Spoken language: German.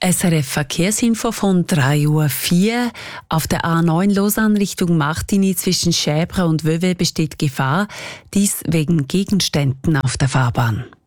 SRF Verkehrsinfo von 3:04 Uhr. Auf der A9 Lausanne Richtung Martigny zwischen Schäbre und Vevey besteht Gefahr, dies wegen Gegenständen auf der Fahrbahn.